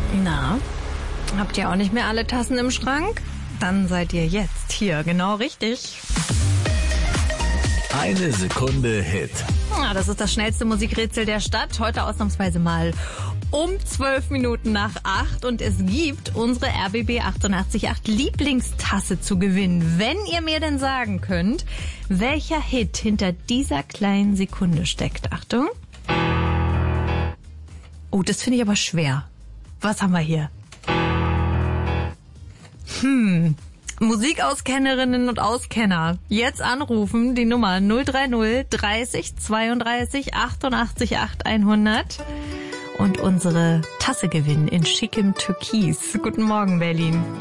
Na, habt ihr auch nicht mehr alle Tassen im Schrank? Dann seid ihr jetzt hier genau richtig. Eine Sekunde Hit. Ja, das ist das schnellste Musikrätsel der Stadt. Heute ausnahmsweise mal um 12 Minuten nach 8. Und es gibt unsere RBB 888 Lieblingstasse zu gewinnen. Wenn ihr mir denn sagen könnt, welcher Hit hinter dieser kleinen Sekunde steckt. Achtung. Oh, das finde ich aber schwer. Was haben wir hier? Musikauskennerinnen und Auskenner, jetzt anrufen, die Nummer 030 30 32 88 8100 und unsere Tasse gewinnen in schickem Türkis. Guten Morgen, Berlin.